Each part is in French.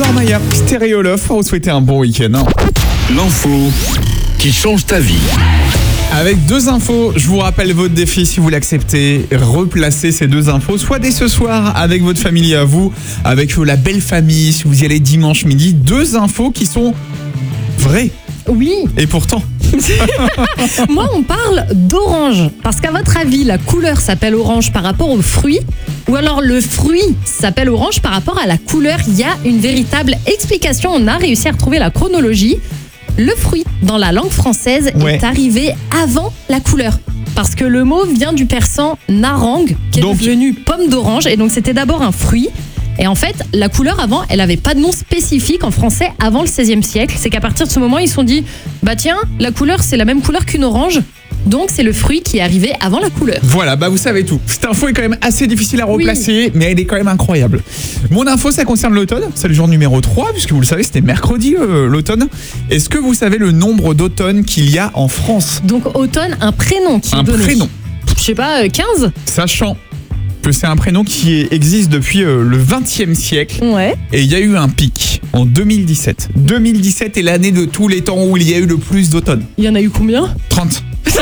Maya, Stéréo Love, pour vous souhaiter un bon week-end. L'info qui change ta vie. Avec 2 infos, je vous rappelle votre défi si vous l'acceptez. Replacez ces 2 infos, soit dès ce soir avec votre famille à vous, avec la belle famille, si vous y allez dimanche midi. 2 infos qui sont vraies. Oui. Et pourtant... Moi, on parle d'orange. Parce qu'à votre avis, la couleur s'appelle orange par rapport au fruit, ou alors le fruit s'appelle orange par rapport à la couleur? Il y a une véritable explication. On a réussi à retrouver la chronologie. Le fruit, dans la langue française, est arrivé avant la couleur. Parce que le mot vient du persan narang, qui est devenu pomme d'orange. Et donc, c'était d'abord un fruit. Et en fait, la couleur avant, elle n'avait pas de nom spécifique en français avant le XVIe siècle. C'est qu'à partir de ce moment, ils se sont dit, bah tiens, la couleur, c'est la même couleur qu'une orange. Donc, c'est le fruit qui est arrivé avant la couleur. Voilà, vous savez tout. Cette info est quand même assez difficile à replacer, mais elle est quand même incroyable. Mon info, ça concerne l'automne. C'est le jour numéro 3, puisque vous le savez, c'était mercredi, l'automne. Est-ce que vous savez le nombre d'automnes qu'il y a en France? Donc, automne, un prénom qui est donné. Un prénom. Je sais pas, 15? Sachant que c'est un prénom qui existe depuis le XXe siècle. Ouais. Et il y a eu un pic en 2017. 2017 est l'année de tous les temps où il y a eu le plus d'automne. Il y en a eu combien? 30.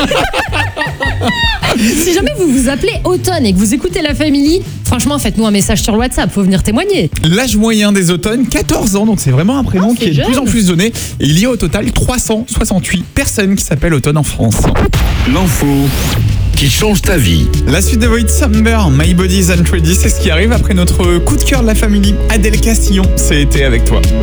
Si jamais vous vous appelez Automne et que vous écoutez La Family, franchement, faites-nous un message sur le WhatsApp, faut venir témoigner. L'âge moyen des automnes, 14 ans, donc c'est vraiment un prénom qui est de plus en plus donné. Et il y a au total 368 personnes qui s'appellent Automne en France. L'info qui change ta vie. La suite de Void Summer, My Body Isn't Ready, c'est ce qui arrive après notre coup de cœur de La Family. Adèle Castillon, c'est été avec toi.